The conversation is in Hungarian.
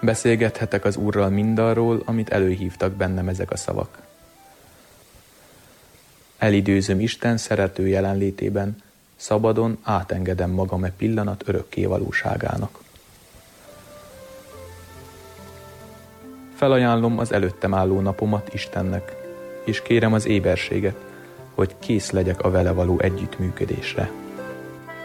Beszélgethetek az Úrral mindarról, amit előhívtak bennem ezek a szavak. Elidőzöm Isten szerető jelenlétében, szabadon átengedem magam e pillanat örökké valóságának. Felajánlom az előttem álló napomat Istennek, és kérem az éberséget, hogy kész legyek a vele való együttműködésre.